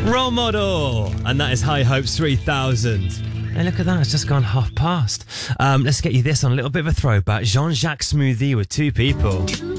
Role Model, and that is High Hopes 3000. Hey, look at that, it's just gone 1:30. Let's get you this on a little bit of a throwback. Jean-Jacques Smoothie with Two People.